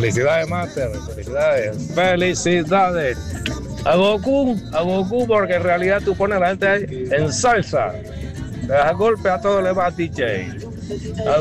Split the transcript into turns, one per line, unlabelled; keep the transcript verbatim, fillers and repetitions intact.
Felicidades, Master. Felicidades. Felicidades. A Goku, a Goku, porque en realidad tú pones a la gente ahí en salsa. Le das golpe a todo, le va a D J. A